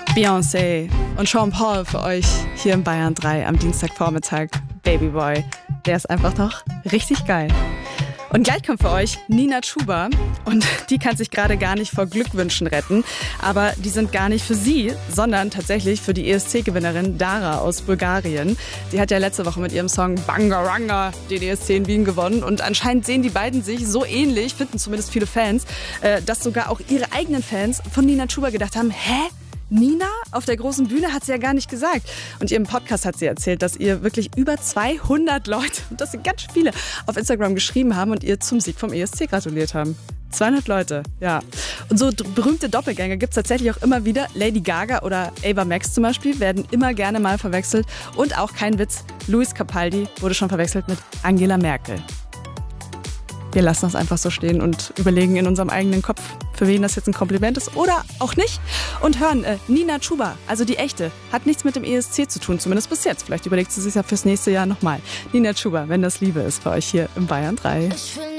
Beyoncé und Sean Paul für euch hier in Bayern 3 am Dienstagvormittag. Babyboy, der ist einfach noch richtig geil. Und gleich kommt für euch Nina Chuba und die kann sich gerade gar nicht vor Glückwünschen retten, aber die sind gar nicht für sie, sondern tatsächlich für die ESC-Gewinnerin Dara aus Bulgarien. Die hat ja letzte Woche mit ihrem Song Bangaranga den ESC in Wien gewonnen und anscheinend sehen die beiden sich so ähnlich, finden zumindest viele Fans, dass sogar auch ihre eigenen Fans von Nina Chuba gedacht haben, hä? Nina? Auf der großen Bühne hat sie ja gar nicht gesagt. Und ihrem Podcast hat sie erzählt, dass ihr wirklich über 200 Leute, und das sind ganz viele, auf Instagram geschrieben haben und ihr zum Sieg vom ESC gratuliert haben. 200 Leute, ja. Und so berühmte Doppelgänger gibt es tatsächlich auch immer wieder. Lady Gaga oder Ava Max zum Beispiel werden immer gerne mal verwechselt. Und auch kein Witz, Luis Capaldi wurde schon verwechselt mit Angela Merkel. Wir lassen das einfach so stehen und überlegen in unserem eigenen Kopf, für wen das jetzt ein Kompliment ist oder auch nicht. Und hören, Nina Chuba, also die echte, hat nichts mit dem ESC zu tun, zumindest bis jetzt. Vielleicht überlegt sie sich ja fürs nächste Jahr nochmal. Nina Chuba, wenn das Liebe ist, für euch hier im Bayern 3.